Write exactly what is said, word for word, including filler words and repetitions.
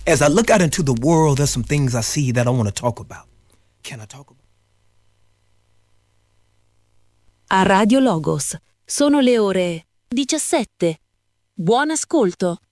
as I look out into the world, there's some things I see that I want to talk about. Can I talk about? A Radio Logos sono le ore diciassette. Buon ascolto.